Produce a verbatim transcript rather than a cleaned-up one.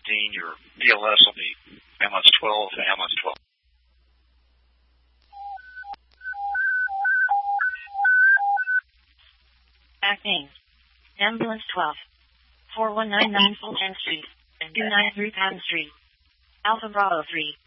fifteen, your P L S will be ambulance twelve to ambulance twelve. Acting. Ambulance twelve. four one nine nine Fulton Street. two nine three Patton Street. Alpha Bravo three.